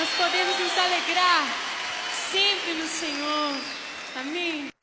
nós podemos nos alegrar sempre no Senhor. Amém?